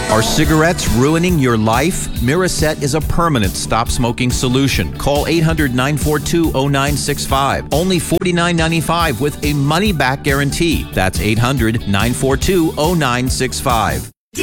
Are cigarettes ruining your life? Miraset is a permanent stop-smoking solution. Call 800-942-0965. Only $49.95 with a money-back guarantee. That's 800-942-0965.